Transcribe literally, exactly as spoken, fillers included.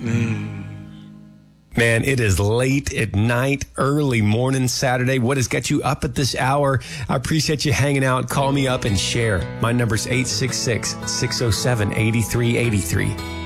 Man, it is late at night, early morning Saturday. What has got you up at this hour? I appreciate you hanging out. Call me up and share. My number's eight six six, six oh seven, eight three eight three.